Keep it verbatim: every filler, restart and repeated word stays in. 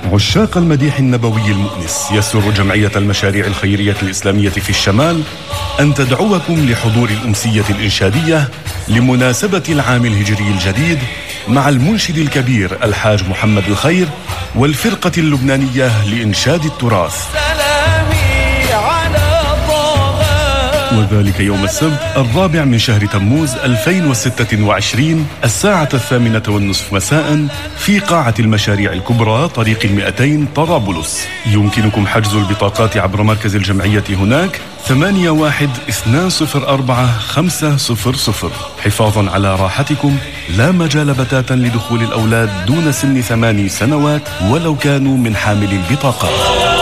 عشاق المديح النبوي المؤنس، يسر جمعية المشاريع الخيرية الإسلامية في الشمال أن تدعوكم لحضور الأمسية الإنشادية لمناسبة العام الهجري الجديد مع المنشد الكبير الحاج محمد الخير والفرقة اللبنانية لإنشاد التراث، وذلك يوم السبت الرابع من شهر تموز ألفين وستة وعشرين الساعة الثامنة والنصف مساء في قاعة المشاريع الكبرى طريق المئتين طرابلس. يمكنكم حجز البطاقات عبر مركز الجمعية هناك ثمانية واحد اثنان صفر أربعة خمسة صفر صفر. حفاظا على راحتكم لا مجال بتاتا لدخول الأولاد دون سن ثماني سنوات ولو كانوا من حامل البطاقات.